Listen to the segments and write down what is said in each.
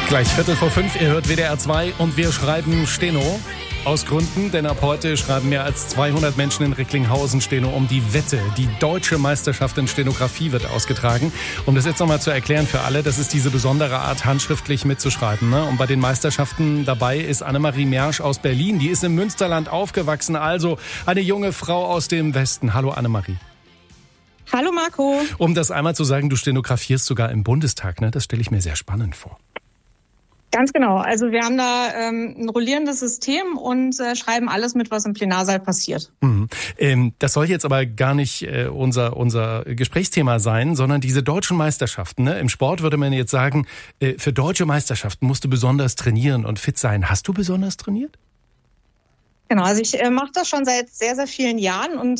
Gleich 4:45, ihr hört WDR 2 und wir schreiben Steno. Aus Gründen, denn ab heute schreiben mehr als 200 Menschen in Recklinghausen Steno um die Wette. Die deutsche Meisterschaft in Stenografie wird ausgetragen. Um das jetzt nochmal zu erklären für alle, das ist diese besondere Art, handschriftlich mitzuschreiben. Ne? Und bei den Meisterschaften dabei ist Annemarie Mersch aus Berlin. Die ist im Münsterland aufgewachsen, also eine junge Frau aus dem Westen. Hallo Annemarie. Hallo Marco. Um das einmal zu sagen, du stenografierst sogar im Bundestag, ne? Das stelle ich mir sehr spannend vor. Ganz genau. Also wir haben da ein rollierendes System und schreiben alles mit, was im Plenarsaal passiert. Das soll jetzt aber gar nicht unser Gesprächsthema sein, sondern diese deutschen Meisterschaften. Ne? Im Sport würde man jetzt sagen, für deutsche Meisterschaften musst du besonders trainieren und fit sein. Hast du besonders trainiert? Genau, also ich mache das schon seit sehr, sehr vielen Jahren und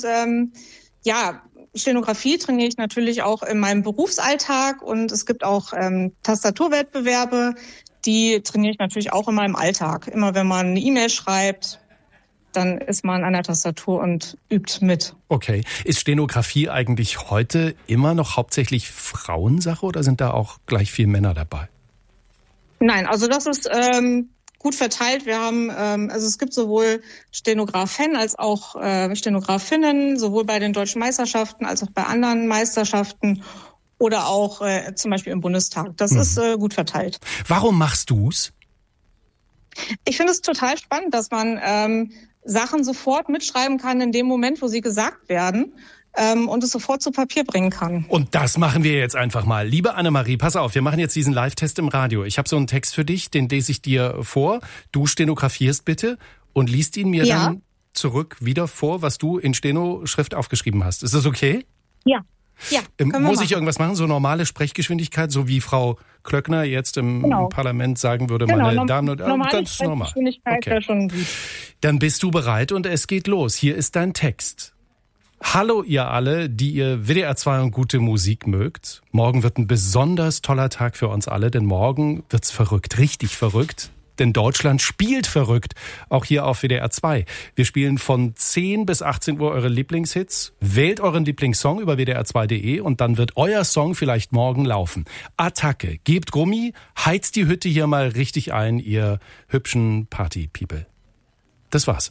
Stenografie trainiere ich natürlich auch in meinem Berufsalltag und es gibt auch Tastaturwettbewerbe. Die trainiere ich natürlich auch in meinem Alltag. Immer wenn man eine E-Mail schreibt, dann ist man an der Tastatur und übt mit. Okay. Ist Stenografie eigentlich heute immer noch hauptsächlich Frauensache oder sind da auch gleich viel Männer dabei? Nein, also das ist gut verteilt. Wir haben, es gibt sowohl Stenografen als auch Stenografinnen, sowohl bei den deutschen Meisterschaften als auch bei anderen Meisterschaften. Oder auch zum Beispiel im Bundestag. Das ist gut verteilt. Warum machst du's? Ich finde es total spannend, dass man Sachen sofort mitschreiben kann in dem Moment, wo sie gesagt werden und es sofort zu Papier bringen kann. Und das machen wir jetzt einfach mal. Liebe Annemarie, pass auf, wir machen jetzt diesen Live-Test im Radio. Ich habe so einen Text für dich, den lese ich dir vor. Du stenografierst bitte und liest ihn mir dann zurück wieder vor, was du in Steno-Schrift aufgeschrieben hast. Ist das okay? Ja. Ja, muss ich irgendwas machen? So normale Sprechgeschwindigkeit, so wie Frau Klöckner jetzt im Parlament sagen würde, meine Damen und Herren, ganz normal. Sprechgeschwindigkeit wäre schon gut. Dann bist du bereit und es geht los. Hier ist dein Text. Hallo ihr alle, die ihr WDR 2 und gute Musik mögt. Morgen wird ein besonders toller Tag für uns alle, denn morgen wird's verrückt, richtig verrückt. Denn Deutschland spielt verrückt, auch hier auf WDR 2. Wir spielen von 10 bis 18 Uhr eure Lieblingshits. Wählt euren Lieblingssong über wdr2.de und dann wird euer Song vielleicht morgen laufen. Attacke, gebt Gummi, heizt die Hütte hier mal richtig ein, ihr hübschen Party-People. Das war's.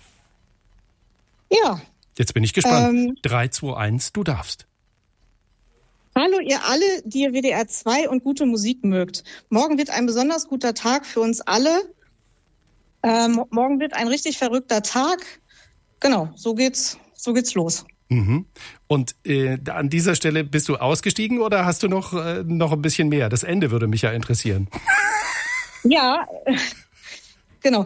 Ja. Jetzt bin ich gespannt. 3, 2, 1, du darfst. Hallo ihr alle, die ihr WDR 2 und gute Musik mögt. Morgen wird ein besonders guter Tag für uns alle. Morgen wird ein richtig verrückter Tag. Genau, so geht's los. Und an dieser Stelle bist du ausgestiegen oder hast du noch ein bisschen mehr? Das Ende würde mich ja interessieren. Ja, genau.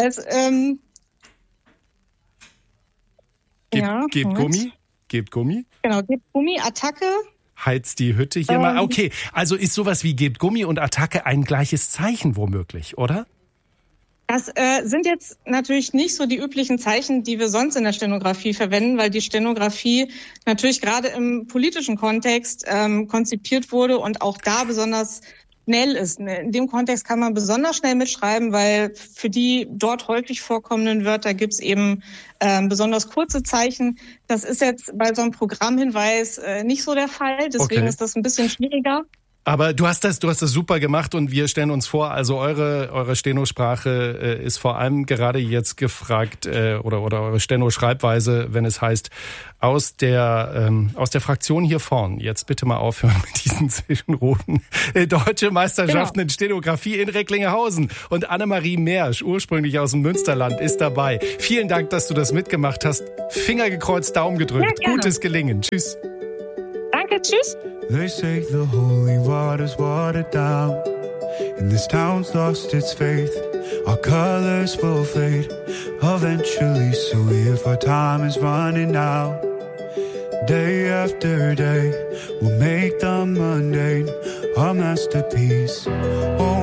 Gebt Gummi. Gebt Gummi. Genau, gebt Gummi, Attacke. Heizt die Hütte hier mal. Okay, also ist sowas wie gebt Gummi und Attacke ein gleiches Zeichen womöglich, oder? Das sind jetzt natürlich nicht so die üblichen Zeichen, die wir sonst in der Stenografie verwenden, weil die Stenografie natürlich gerade im politischen Kontext konzipiert wurde und auch da besonders schnell ist. In dem Kontext kann man besonders schnell mitschreiben, weil für die dort häufig vorkommenden Wörter gibt's eben besonders kurze Zeichen. Das ist jetzt bei so einem Programmhinweis nicht so der Fall, deswegen ist das ein bisschen schwieriger. Aber du hast das super gemacht und wir stellen uns vor, also eure Steno-Sprache ist vor allem gerade jetzt gefragt oder eure Steno-Schreibweise, wenn es heißt aus der Fraktion hier vorn. Jetzt bitte mal aufhören mit diesen Zwischenrufen. Deutsche Meisterschaften in Stenografie in Recklinghausen und Annemarie Mersch, ursprünglich aus dem Münsterland, ist dabei. Vielen Dank, dass du das mitgemacht hast. Finger gekreuzt, Daumen gedrückt. Ja, gutes Gelingen. Tschüss. Danke, tschüss. They say the holy water's watered down, and this town's lost its faith. Our colors will fade eventually, so if our time is running out, day after day, we'll make the mundane our masterpiece. Oh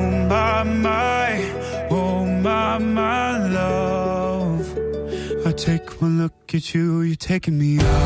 my love, I take one look at you, you're taking me out.